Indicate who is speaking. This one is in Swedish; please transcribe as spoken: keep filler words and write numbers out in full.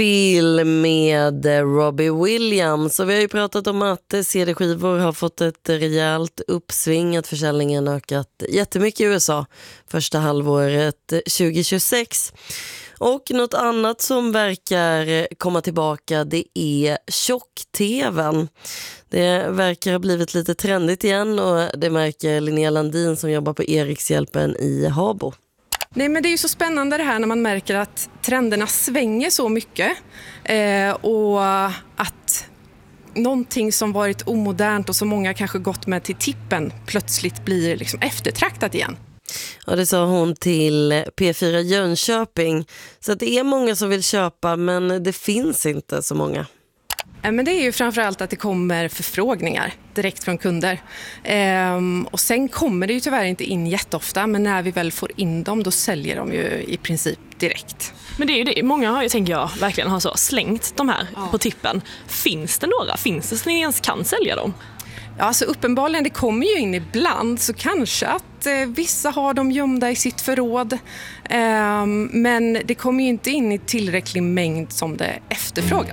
Speaker 1: Feel med Robbie Williams. Så vi har ju pratat om att C D-skivor har fått ett rejält uppsving, att försäljningen ökat jättemycket i U S A första halvåret tjugohundratjugosex. Och något annat som verkar komma tillbaka, det är tjock-tvn. Det verkar ha blivit lite trendigt igen, och det märker Linnea Landin som jobbar på Erikshjälpen i Habo.
Speaker 2: Nej, men det är ju så spännande det här när man märker att trenderna svänger så mycket eh, och att någonting som varit omodernt och som många kanske gått med till tippen plötsligt blir liksom eftertraktat igen.
Speaker 1: Ja, det sa hon till P fyra Jönköping. Så att det är många som vill köpa, men det finns inte så många.
Speaker 2: Men det är ju framförallt att det kommer förfrågningar direkt från kunder. Ehm, och sen kommer det ju tyvärr inte in jätteofta, men när vi väl får in dem då säljer de ju i princip direkt.
Speaker 3: Men det är ju det. Många har ju, tänker jag, verkligen har så slängt de här ja. på tippen. Finns det några? Finns det så ni ens kan sälja dem?
Speaker 2: Ja, alltså uppenbarligen, det kommer ju in ibland, så kanske att eh, vissa har dem gömda i sitt förråd. Eh, men det kommer ju inte in i tillräcklig mängd som det efterfrågas.